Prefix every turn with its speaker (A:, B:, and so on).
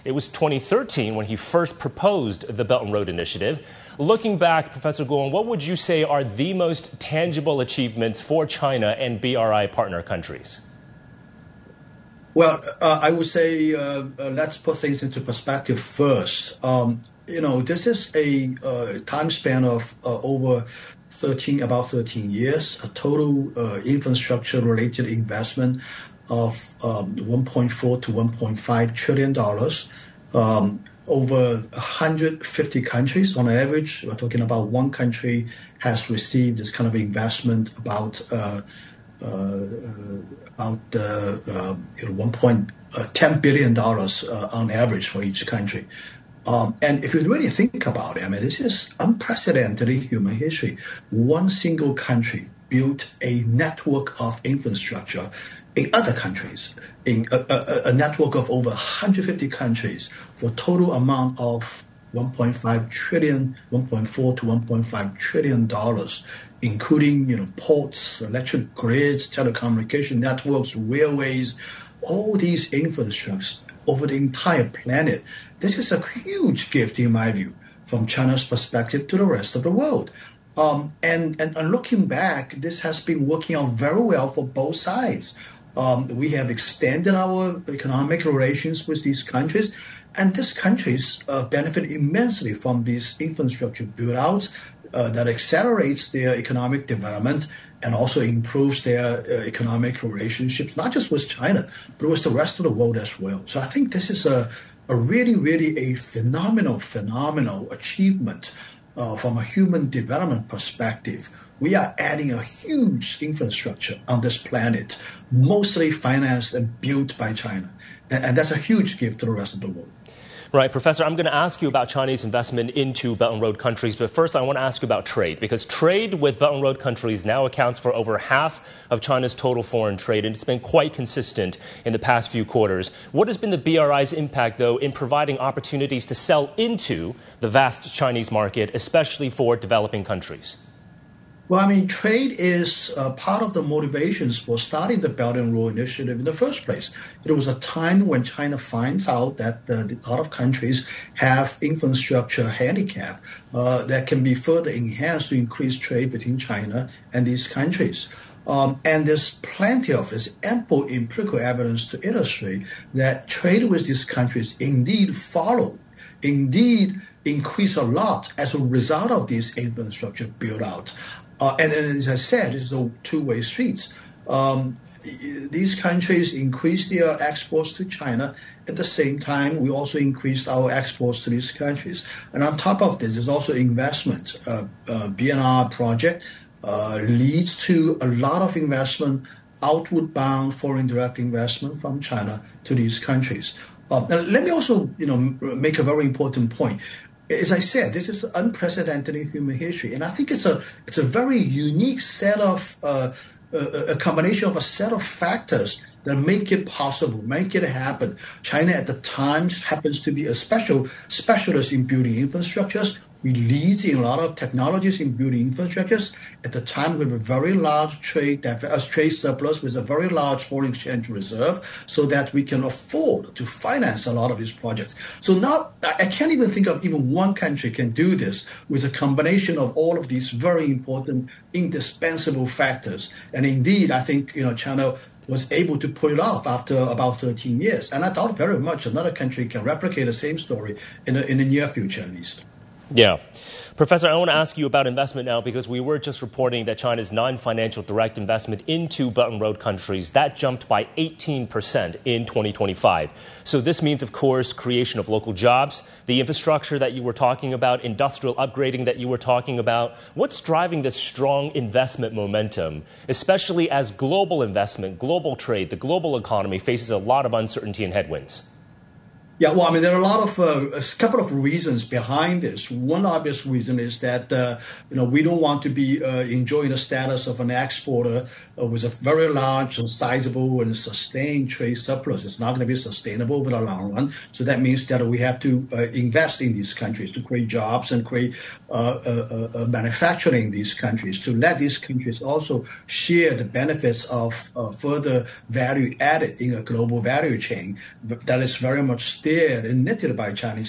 A: It was 2013 when he first proposed the Belt and Road Initiative. Looking back, Professor Guo, what would you say are the most tangible achievements for China and BRI partner countries?
B: Well, I would say let's put things into perspective first. This is a time span of about 13 years, a total infrastructure-related investment of $1.4 to $1.5 trillion. Over 150 countries on average. We're talking about one country has received this kind of investment about $1.10 billion on average for each country. And if you really think about it, I mean, this is unprecedented in human history. One single country built a network of infrastructure in other countries, in a network of over 150 countries for a total amount of $1.4 to $1.5 trillion, including ports, electric grids, telecommunication networks, railways, all these infrastructures over the entire planet. This is a huge gift, in my view, from China's perspective to the rest of the world. And looking back, this has been working out very well for both sides. We have extended our economic relations with these countries, and these countries benefit immensely from these infrastructure build-outs that accelerates their economic development and also improves their economic relationships, not just with China, but with the rest of the world as well. So I think this is a really, really a phenomenal achievement from a human development perspective. We are adding a huge infrastructure on this planet, mostly financed and built by China. And that's a huge gift to the rest of the world.
A: Right, Professor, I'm going to ask you about Chinese investment into Belt and Road countries, but first I want to ask you about trade, because trade with Belt and Road countries now accounts for over half of China's total foreign trade, and it's been quite consistent in the past few quarters. What has been the BRI's impact, though, in providing opportunities to sell into the vast Chinese market, especially for developing countries?
B: Well, I mean, trade is part of the motivations for starting the Belt and Road Initiative in the first place. It was a time when China finds out that a lot of countries have infrastructure handicap that can be further enhanced to increase trade between China and these countries. And there's ample empirical evidence to illustrate that trade with these countries indeed increase a lot as a result of these infrastructure build-out. And as I said, it's a two-way street. These countries increase their exports to China. At the same time, we also increased our exports to these countries. And on top of this, there's also investment. BNR project leads to a lot of investment, outward bound foreign direct investment from China to these countries. Let me also, make a very important point. As I said, this is unprecedented in human history, and I think it's a very unique set of a combination of a set of factors that make it possible, make it happen. China at the time happens to be a specialist in building infrastructures. We lead in a lot of technologies in building infrastructures. At the time, we have a very large trade surplus with a very large foreign exchange reserve so that we can afford to finance a lot of these projects. So now I can't even think of even one country can do this with a combination of all of these very important, indispensable factors. And indeed, I think, China was able to pull it off after about 13 years. And I doubt very much another country can replicate the same story in the near future, at least.
A: Yeah. Professor, I want to ask you about investment now, because we were just reporting that China's non-financial direct investment into Belt and Road countries, that jumped by 18% in 2025. So this means, of course, creation of local jobs, the infrastructure that you were talking about, industrial upgrading that you were talking about. What's driving this strong investment momentum, especially as global investment, global trade, the global economy faces a lot of uncertainty and headwinds?
B: Yeah, well, I mean, there are a couple of reasons behind this. One obvious reason is that, we don't want to be enjoying the status of an exporter with a very large and sizable and sustained trade surplus. It's not going to be sustainable over the long run. So that means that we have to invest in these countries to create jobs and create manufacturing in these countries, to let these countries also share the benefits of further value added in a global value chain that is very much there and knitted by Chinese